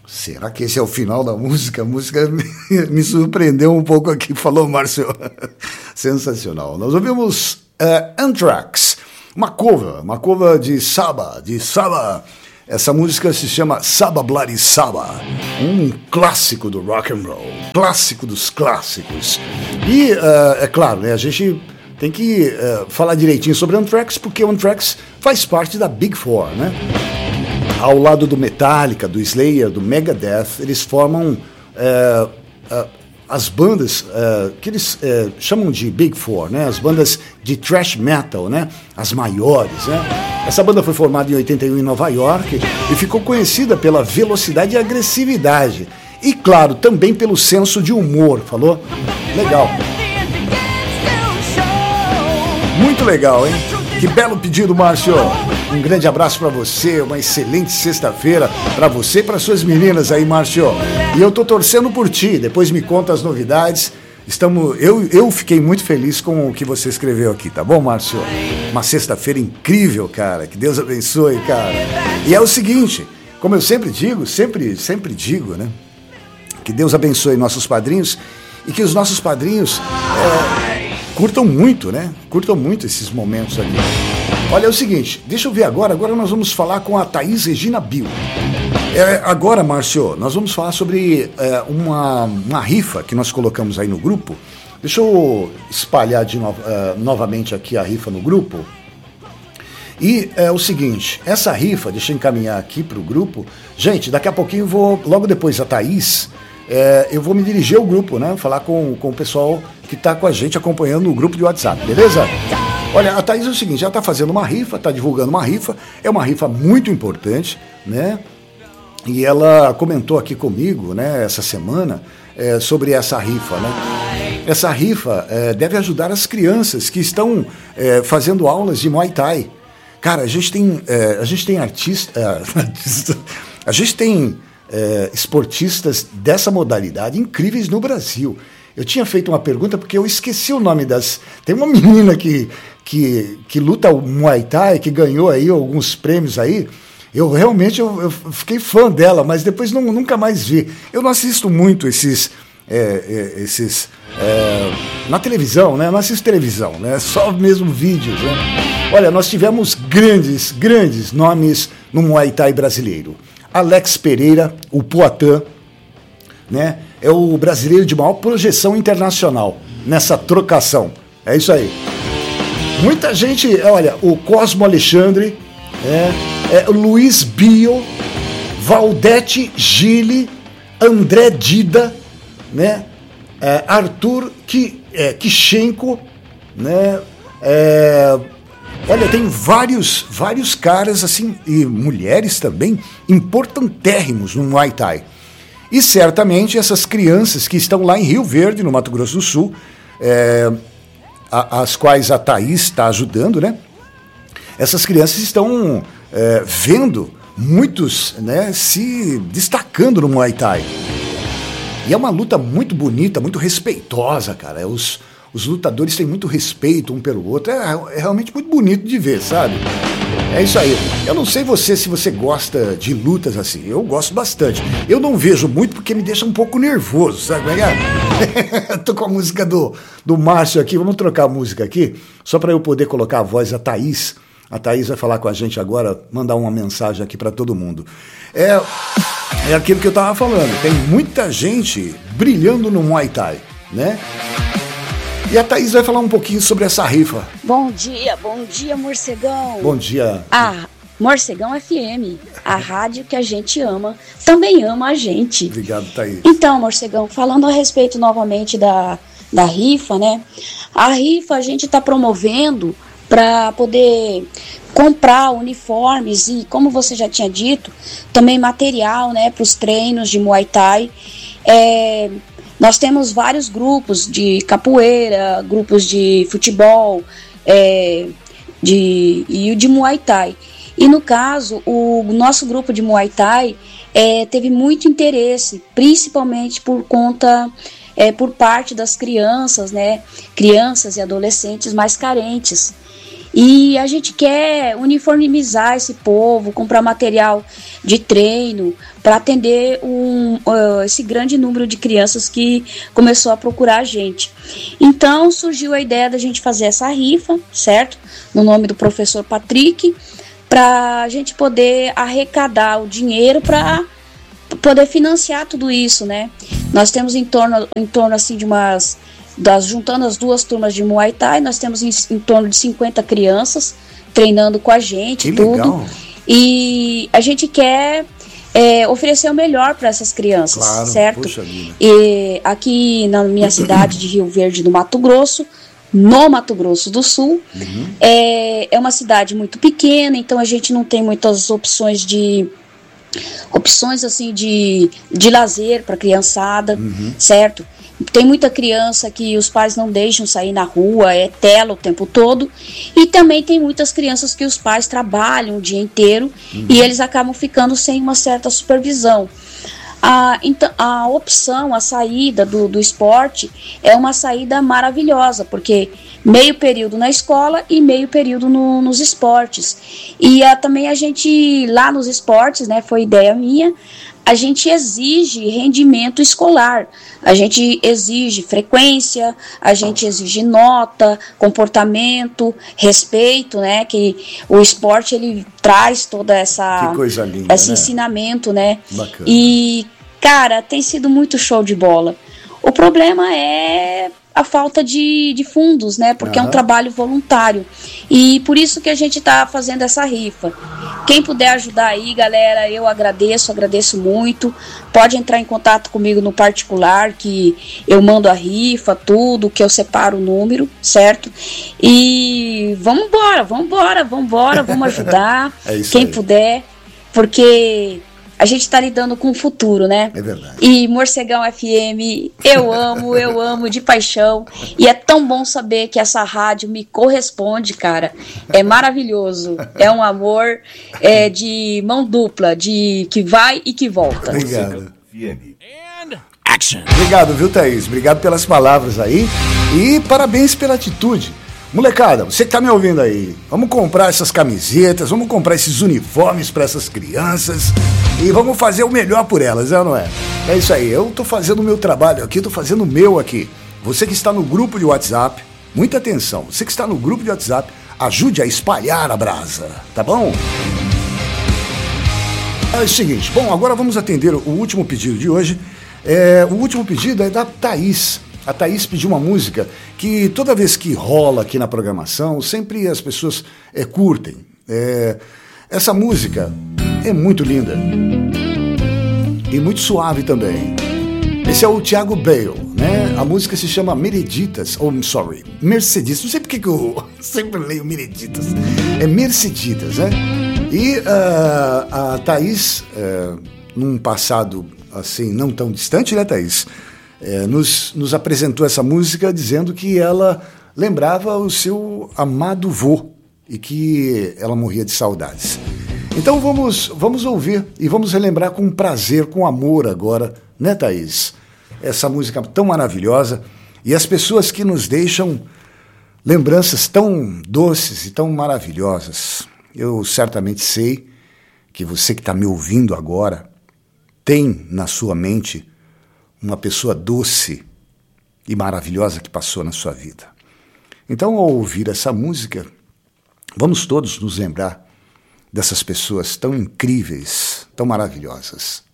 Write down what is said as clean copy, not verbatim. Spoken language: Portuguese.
Será que esse é o final da música? A música me surpreendeu um pouco aqui, falou Márcio. Sensacional. Nós ouvimos Anthrax, uma cover de Saba. Essa música se chama Saba Bloody Saba, um clássico do rock and roll, clássico dos clássicos. E, é claro, né, a gente tem que falar direitinho sobre Anthrax, porque o Anthrax faz parte da Big Four, né? Ao lado do Metallica, do Slayer, do Megadeth, eles formam as bandas que eles chamam de Big Four, né? As bandas de thrash metal, né? As maiores, né? Essa banda foi formada em 81 em Nova York e ficou conhecida pela velocidade e agressividade. E, claro, também pelo senso de humor, falou? Legal. Muito legal, hein? Que belo pedido, Márcio. Um grande abraço para você, uma excelente sexta-feira para você e para suas meninas aí, Márcio. E eu tô torcendo por ti, depois me conta as novidades. Eu fiquei muito feliz com o que você escreveu aqui, tá bom, Márcio? Uma sexta-feira incrível, cara. Que Deus abençoe, cara. E é o seguinte, como eu sempre digo, sempre digo, né? Que Deus abençoe nossos padrinhos e que os nossos padrinhos curtam muito, né? Curtam muito esses momentos aqui. Olha, é o seguinte, deixa eu ver agora nós vamos falar com a Thaís Regina Bill. Agora, Márcio, nós vamos falar sobre uma rifa que nós colocamos aí no grupo. Deixa eu espalhar novamente aqui a rifa no grupo. E é o seguinte, essa rifa, deixa eu encaminhar aqui para o grupo. Gente, daqui a pouquinho logo depois da Thaís, eu vou me dirigir ao grupo, né? Falar com o pessoal que está com a gente acompanhando o grupo de WhatsApp, beleza? Olha, a Thaís é o seguinte, ela está fazendo uma rifa, está divulgando uma rifa, é uma rifa muito importante, né? E ela comentou aqui comigo, né, essa semana, sobre essa rifa, né? Essa rifa deve ajudar as crianças que estão fazendo aulas de Muay Thai. Cara, a gente tem esportistas dessa modalidade incríveis no Brasil. Eu tinha feito uma pergunta porque eu esqueci o nome Tem uma menina que luta o Muay Thai, que ganhou aí alguns prêmios aí. Eu realmente fiquei fã dela, mas depois nunca mais vi. Eu não assisto muito esses na televisão, né? Eu não assisto televisão, né? Só mesmo vídeos, né? Olha, nós tivemos grandes nomes no Muay Thai brasileiro. Alex Pereira, o Poatan, né? É o brasileiro de maior projeção internacional nessa trocação. É isso aí. Muita gente, olha, o Cosmo Alexandre, Luiz Bio, Valdete Gili, André Dida, né? Arthur Kishenko, né? Olha, tem vários caras assim, e mulheres também, importantérrimos no Muay Thai. E certamente essas crianças que estão lá em Rio Verde, no Mato Grosso do Sul, as quais a Thaís está ajudando, né? Essas crianças estão vendo muitos, né, se destacando no Muay Thai. E é uma luta muito bonita, muito respeitosa, cara. Os lutadores têm muito respeito um pelo outro. É realmente muito bonito de ver, sabe? É isso aí. Eu não sei se você gosta de lutas assim. Eu gosto bastante. Eu não vejo muito porque me deixa um pouco nervoso, sabe? Tô com a música do Márcio aqui. Vamos trocar a música aqui, só para eu poder colocar a voz da Thaís. A Thaís vai falar com a gente agora, mandar uma mensagem aqui para todo mundo. É aquilo que eu tava falando. Tem muita gente brilhando no Muay Thai, né? E a Thaís vai falar um pouquinho sobre essa rifa. Bom dia, Morcegão. Bom dia. Morcegão FM, a rádio que a gente ama, também ama a gente. Obrigado, Thaís. Então, Morcegão, falando a respeito novamente da rifa, né? A rifa a gente está promovendo para poder comprar uniformes e, como você já tinha dito, também material, né, para os treinos de Muay Thai. Nós temos vários grupos de capoeira, grupos de futebol e o de Muay Thai. E no caso, o nosso grupo de Muay Thai teve muito interesse, principalmente por parte das crianças, né? Crianças e adolescentes mais carentes. E a gente quer uniformizar esse povo, comprar material de treino para atender esse grande número de crianças que começou a procurar a gente. Então surgiu a ideia da gente fazer essa rifa, certo? No nome do professor Patrick, para a gente poder arrecadar o dinheiro para poder financiar tudo isso, né? Nós temos em torno assim de juntando as duas turmas de Muay Thai, nós temos em torno de 50 crianças treinando com a gente, que tudo. Legal. E a gente quer oferecer o melhor para essas crianças, claro, certo? Puxa vida. E aqui na minha cidade de Rio Verde, no Mato Grosso do Sul, é uma cidade muito pequena, então a gente não tem muitas opções assim de lazer para criançada, certo? Tem muita criança que os pais não deixam sair na rua, é tela o tempo todo, e também tem muitas crianças que os pais trabalham o dia inteiro e eles acabam ficando sem uma certa supervisão. Então, a opção, a saída do esporte é uma saída maravilhosa, porque meio período na escola e meio período nos esportes. E também a gente, lá nos esportes, né, foi ideia minha, a gente exige rendimento escolar, a gente exige frequência, a gente exige nota, comportamento, respeito, né, que o esporte ele traz toda que coisa linda, esse né? ensinamento, né? Bacana. E, cara, tem sido muito show de bola. O problema é a falta de fundos, né? Porque é um trabalho voluntário. E por isso que a gente está fazendo essa rifa. Quem puder ajudar aí, galera, eu agradeço muito. Pode entrar em contato comigo no particular, que eu mando a rifa, tudo, que eu separo o número, certo? E vamos ajudar. É isso quem aí. puder, porque a gente está lidando com o futuro, né? É verdade. E Morcegão FM, eu amo de paixão. E é tão bom saber que essa rádio me corresponde, cara. É maravilhoso. É um amor de mão dupla, que vai e que volta. Obrigado. And action. Obrigado, viu, Thaís? Obrigado pelas palavras aí. E parabéns pela atitude. Molecada, você que tá me ouvindo aí, vamos comprar essas camisetas, vamos comprar esses uniformes para essas crianças e vamos fazer o melhor por elas, não é? É isso aí, eu tô fazendo o meu trabalho aqui, tô fazendo o meu aqui. Você que está no grupo de WhatsApp, muita atenção, você que está no grupo de WhatsApp, ajude a espalhar a brasa, tá bom? É o seguinte, bom, agora vamos atender o último pedido de hoje. O último pedido é da Thaís. A Thaís pediu uma música que toda vez que rola aqui na programação, sempre as pessoas curtem. Essa música é muito linda e muito suave também. Esse é o Thiago Bale, né? A música se chama Merceditas, Merceditas. Não sei porque que eu sempre leio Merceditas. É Merceditas, né? E a Thaís, num passado assim não tão distante, né, Thaís? Nos apresentou essa música dizendo que ela lembrava o seu amado vô e que ela morria de saudades. Então vamos ouvir e vamos relembrar com prazer, com amor agora, né, Thaís? Essa música tão maravilhosa e as pessoas que nos deixam lembranças tão doces e tão maravilhosas. Eu certamente sei que você que está me ouvindo agora tem na sua mente uma pessoa doce e maravilhosa que passou na sua vida. Então, ao ouvir essa música, vamos todos nos lembrar dessas pessoas tão incríveis, tão maravilhosas.